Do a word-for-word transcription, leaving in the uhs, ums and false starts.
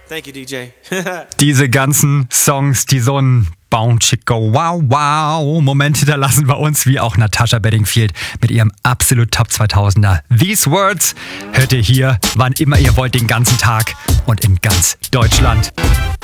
Thank you, D J. Diese ganzen Songs, die so ein Bounchico Wow Wow Moment hinterlassen bei uns, wie auch Natasha Bedingfield mit ihrem absolut Top zweitausender. These Words hört ihr hier, wann immer ihr wollt, den ganzen Tag und in ganz Deutschland.